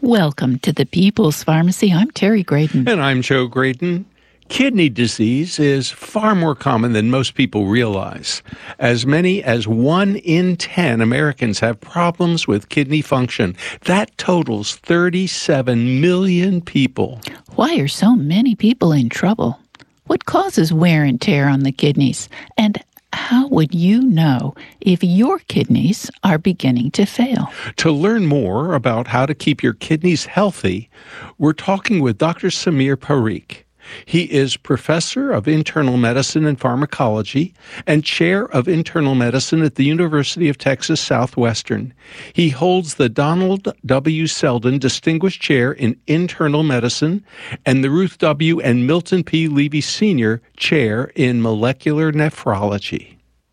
Welcome to the People's Pharmacy. I'm Terry Graydon. And I'm Joe Graydon. Kidney disease is far more common than most people realize. As many as 1 in 10 Americans have problems with kidney function. That totals 37 million people. Why are so many people in trouble? What causes wear and tear on the kidneys? And how would you know if your kidneys are beginning to fail? To learn more about how to keep your kidneys healthy, we're talking with Dr. Samir Parikh. He is professor of internal medicine and pharmacology and chair of internal medicine at the University of Texas Southwestern. He holds the Donald W. Selden Distinguished Chair in Internal Medicine and the Ruth W. and Milton P. Levy Sr. Chair in Molecular Nephrology.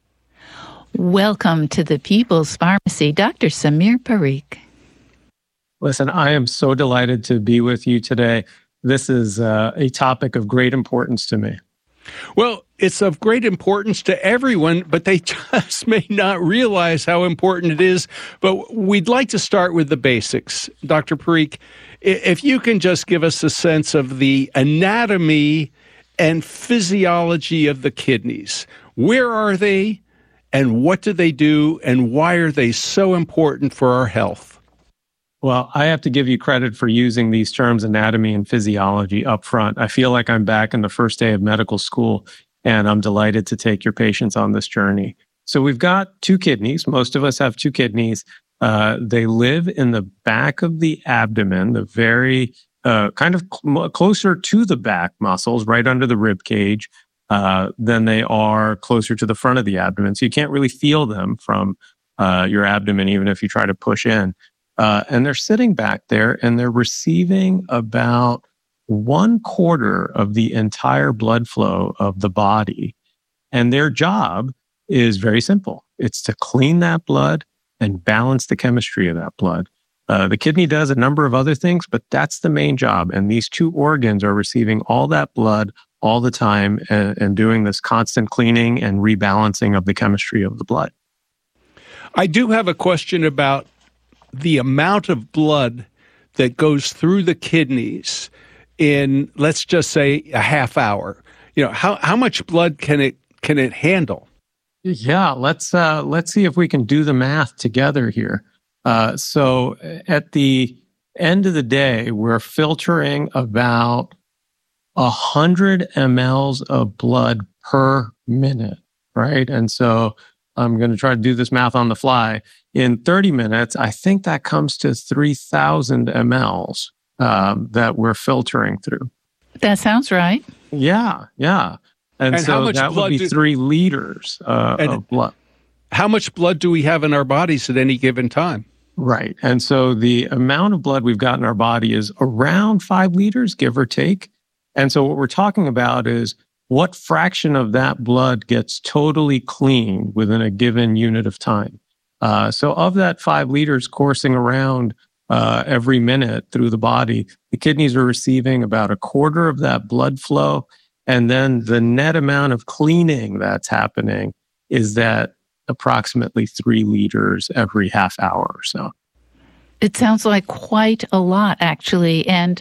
Welcome to the People's Pharmacy, Dr. Samir Parikh. Listen, I am so delighted to be with you today. This is a topic of great importance to me. Well, it's of great importance to everyone, but they just may not realize how important it is. But we'd like to start with the basics. Dr. Parikh, if you can just give us a sense of the anatomy and physiology of the kidneys. Where are they, and what do they do, and why are they so important for our health? Well, I have to give you credit for using these terms, anatomy and physiology, up front. I feel like I'm back in the first day of medical school, and I'm delighted to take your patients on this journey. So we've got two kidneys. Most of us have two kidneys. They live in the back of the abdomen, the very kind of closer to the back muscles, right under the rib cage, than they are closer to the front of the abdomen. So you can't really feel them from your abdomen, even if you try to push in. And they're sitting back there and they're receiving about 1/4 of the entire blood flow of the body. And their job is very simple. It's to clean that blood and balance the chemistry of that blood. The kidney does a number of other things, but that's the main job. And these two organs are receiving all that blood all the time and doing this constant cleaning and rebalancing of the chemistry of the blood. I do have a question about the amount of blood that goes through the kidneys in, let's just say, a half hour. You know, how much blood can it handle? Yeah, let's see if we can do the math together here. So at the end of the day, we're filtering about 100 mLs of blood per minute, right? And so I'm going to try to do this math on the fly. In 30 minutes, I think that comes to 3,000 mLs that we're filtering through. That sounds right. Yeah. And so that would be 3 liters of blood. How much blood do we have in our bodies at any given time? Right. And so the amount of blood we've got in our body is around 5 liters, give or take. And so what we're talking about is what fraction of that blood gets totally clean within a given unit of time. So of that 5 liters coursing around every minute through the body, the kidneys are receiving about 1/4 of that blood flow. And then the net amount of cleaning that's happening is that approximately 3 liters every half hour or so. It sounds like quite a lot, actually. And,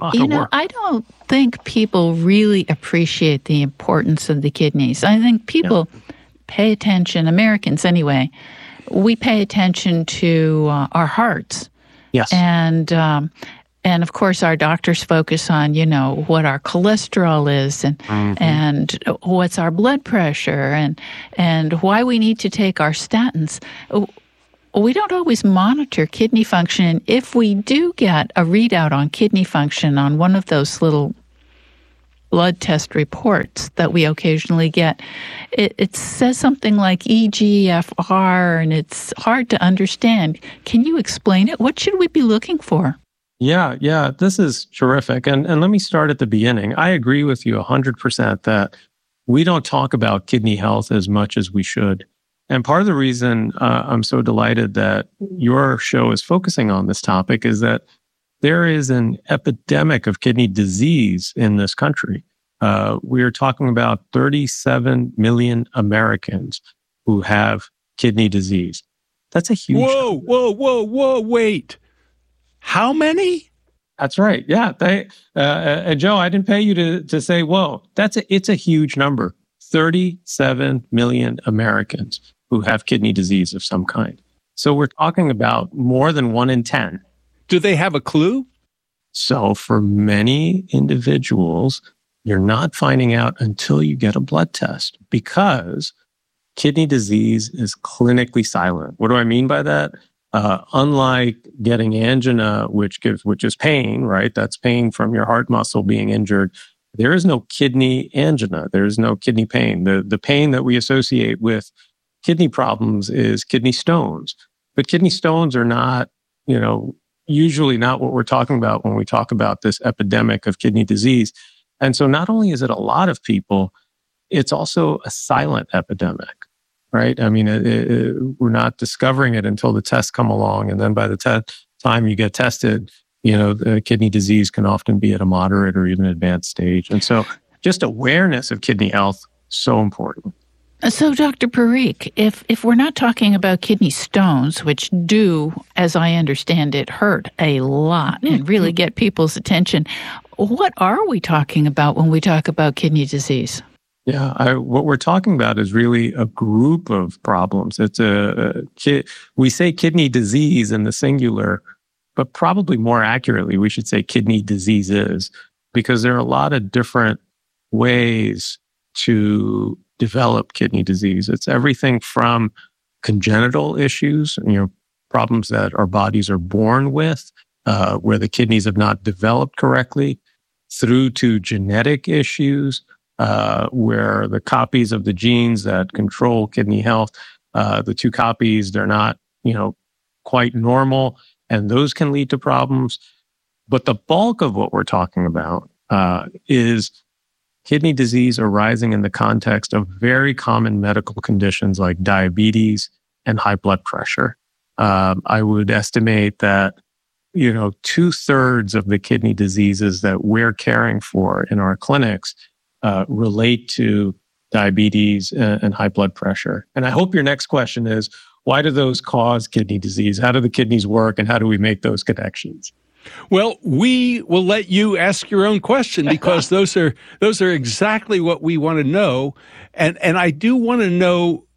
I don't think people really appreciate the importance of the kidneys. I think people pay attention, Americans anyway, we pay attention to our hearts. Yes. And of course, our doctors focus on, what our cholesterol is and what's our blood pressure and why we need to take our statins. We don't always monitor kidney function. If we do get a readout on kidney function on one of those little blood test reports that we occasionally get, it says something like EGFR, and it's hard to understand. Can you explain it? What should we be looking for? Yeah, this is terrific. And let me start at the beginning. I agree with you 100% that we don't talk about kidney health as much as we should. And part of the reason I'm so delighted that your show is focusing on this topic is that there is an epidemic of kidney disease in this country. We are talking about 37 million Americans who have kidney disease. That's a huge... Whoa, wait. How many? That's right. Yeah. Joe, I didn't pay you to say, whoa, it's a huge number. 37 million Americans who have kidney disease of some kind. So we're talking about more than 1 in 10. Do they have a clue? So for many individuals, you're not finding out until you get a blood test because kidney disease is clinically silent. What do I mean by that? Unlike getting angina, which is pain, right? That's pain from your heart muscle being injured. There is no kidney angina. There is no kidney pain. The pain that we associate with kidney problems is kidney stones. But kidney stones are not, usually not what we're talking about when we talk about this epidemic of kidney disease. And so not only is it a lot of people, it's also a silent epidemic, right? I mean, we're not discovering it until the tests come along. And then by the time you get tested, the kidney disease can often be at a moderate or even advanced stage. And so just awareness of kidney health, so important. So, Dr. Parikh, if we're not talking about kidney stones, which do, as I understand it, hurt a lot and really get people's attention, what are we talking about when we talk about kidney disease? Yeah, what we're talking about is really a group of problems. It's we say kidney disease in the singular, but probably more accurately, we should say kidney diseases, because there are a lot of different ways to develop kidney disease. It's everything from congenital issues, problems that our bodies are born with, where the kidneys have not developed correctly, through to genetic issues, where the copies of the genes that control kidney health, the two copies, they're not, quite normal, and those can lead to problems. But the bulk of what we're talking about is kidney disease arising in the context of very common medical conditions like diabetes and high blood pressure. I would estimate that, 2/3 of the kidney diseases that we're caring for in our clinics relate to diabetes and high blood pressure. And I hope your next question is, why do those cause kidney disease? How do the kidneys work, and how do we make those connections? Well, we will let you ask your own question, because those are exactly what we want to know. And I do want to know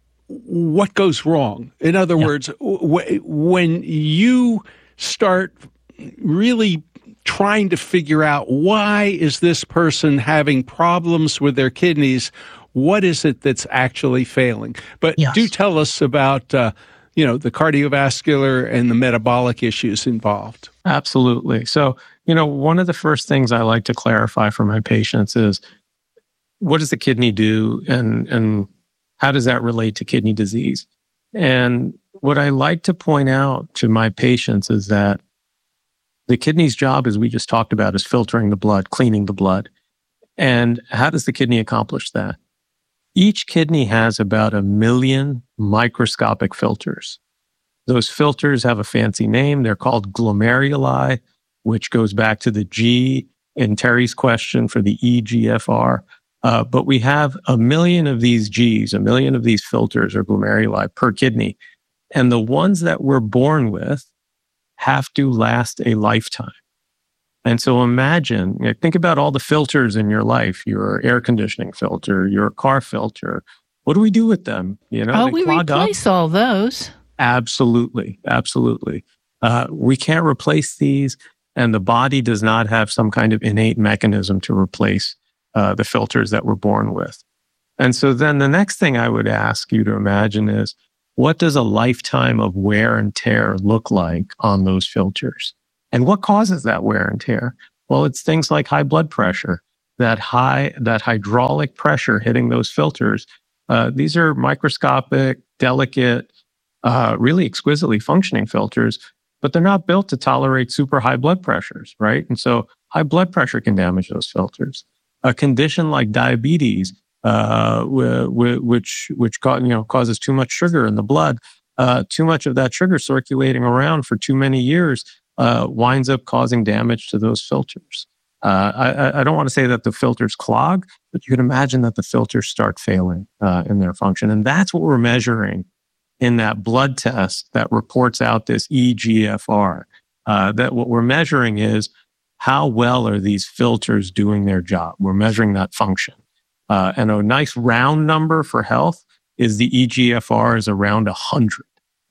what goes wrong. In other words, when you start really trying to figure out why is this person having problems with their kidneys, what is it that's actually failing? But do tell us about the cardiovascular and the metabolic issues involved. Absolutely. So, one of the first things I like to clarify for my patients is, what does the kidney do, and how does that relate to kidney disease? And what I like to point out to my patients is that the kidney's job, as we just talked about, is filtering the blood, cleaning the blood. And how does the kidney accomplish that? Each kidney has about 1 million microscopic filters. Those filters have a fancy name. They're called glomeruli, which goes back to the G in Terry's question for the EGFR. But we have 1 million of these Gs, 1 million of these filters or glomeruli per kidney. And the ones that we're born with have to last a lifetime. And so think about all the filters in your life, your air conditioning filter, your car filter. What do we do with them? We replace all those. Absolutely. Absolutely. We can't replace these, and the body does not have some kind of innate mechanism to replace the filters that we're born with. And so then the next thing I would ask you to imagine is, what does a lifetime of wear and tear look like on those filters? And what causes that wear and tear? Well, it's things like high blood pressure, that hydraulic pressure hitting those filters. These are microscopic, delicate, really exquisitely functioning filters, but they're not built to tolerate super high blood pressures, right? And so high blood pressure can damage those filters. A condition like diabetes, which causes too much sugar in the blood, too much of that sugar circulating around for too many years winds up causing damage to those filters. I don't want to say that the filters clog, but you can imagine that the filters start failing in their function. And that's what we're measuring in that blood test that reports out this EGFR. that what we're measuring is how well are these filters doing their job. We're measuring that function. And a nice round number for health is the eGFR is around 100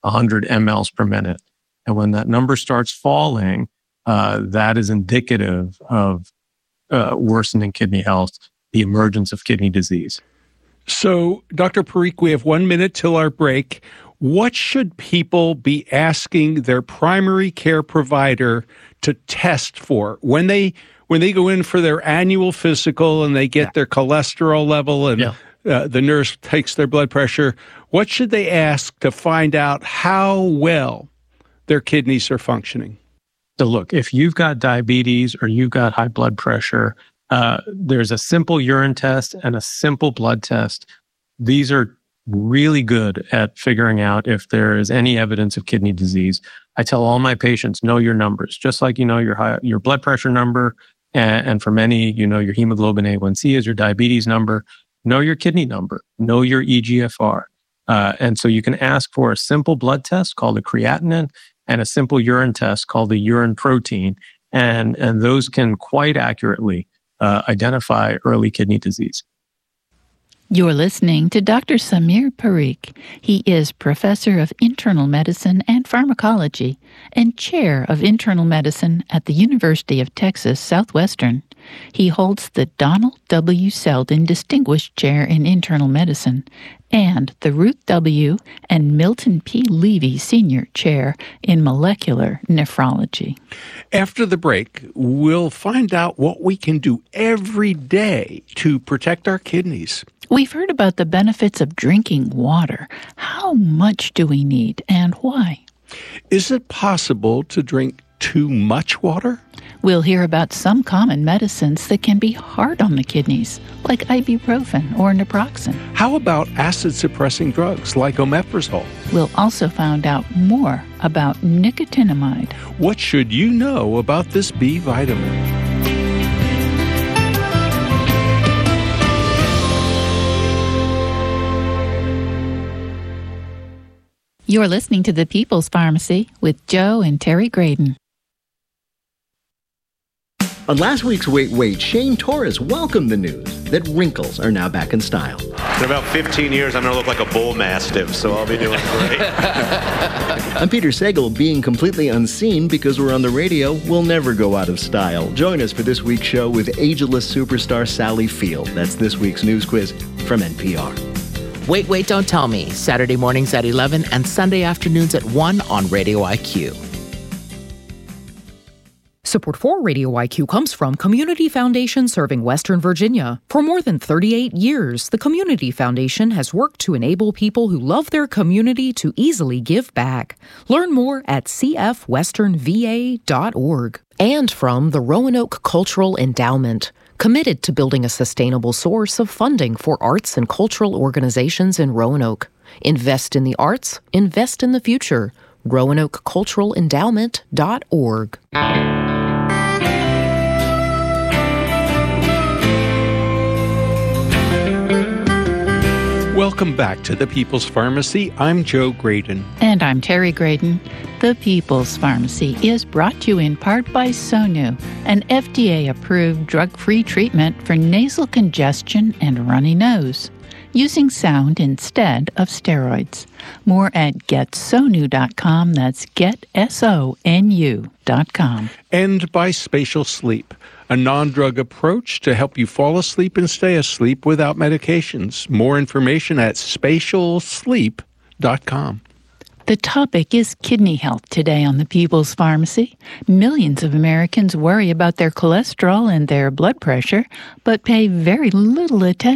mLs per minute. And when that number starts falling, that is indicative of worsening kidney health, the emergence of kidney disease. So, Dr. Parikh, we have 1 minute till our break. What should people be asking their primary care provider to test for when they go in for their annual physical and they get their cholesterol level and the nurse takes their blood pressure? What should they ask to find out how well their kidneys are functioning? So look, if you've got diabetes or you've got high blood pressure, there's a simple urine test and a simple blood test. These are really good at figuring out if there is any evidence of kidney disease. I tell all my patients, know your numbers, just like you know your blood pressure number, and for many, you know your hemoglobin A1C is your diabetes number. Know your kidney number, know your eGFR. And so you can ask for a simple blood test called a creatinine and a simple urine test called the urine protein. And those can quite accurately identify early kidney disease. You're listening to Dr. Samir Parikh. He is Professor of Internal Medicine and Pharmacology and Chair of Internal Medicine at the University of Texas Southwestern. He holds the Donald W. Selden Distinguished Chair in Internal Medicine and the Ruth W. and Milton P. Levy Senior Chair in Molecular Nephrology. After the break, we'll find out what we can do every day to protect our kidneys. We've heard about the benefits of drinking water. How much do we need and why? Is it possible to drink too much water? We'll hear about some common medicines that can be hard on the kidneys, like ibuprofen or naproxen. How about acid-suppressing drugs like omeprazole? We'll also find out more about nicotinamide. What should you know about this B vitamin? You're listening to The People's Pharmacy with Joe and Terry Graydon. On last week's Wait, Shane Torres welcomed the news that wrinkles are now back in style. In about 15 years, I'm going to look like a bull mastiff, so I'll be doing great. I'm Peter Sagal. Being completely unseen because we're on the radio will never go out of style. Join us for this week's show with ageless superstar Sally Field. That's this week's news quiz from NPR. Wait, Don't Tell Me, Saturday mornings at 11 and Sunday afternoons at 1 on Radio IQ. Support for Radio IQ comes from Community Foundation serving Western Virginia. For more than 38 years, the Community Foundation has worked to enable people who love their community to easily give back. Learn more at cfwesternva.org. And from the Roanoke Cultural Endowment, committed to building a sustainable source of funding for arts and cultural organizations in Roanoke. Invest in the arts, invest in the future. RoanokeCulturalEndowment.org. Welcome back to The People's Pharmacy. I'm Joe Graydon. And I'm Terry Graydon. The People's Pharmacy is brought to you in part by Sonu, an FDA-approved drug-free treatment for nasal congestion and runny nose, using sound instead of steroids. More at getsonu.com. That's getsonu.com. And by Spatial Sleep, a non-drug approach to help you fall asleep and stay asleep without medications. More information at spatialsleep.com. The topic is kidney health today on The People's Pharmacy. Millions of Americans worry about their cholesterol and their blood pressure, but pay very little attention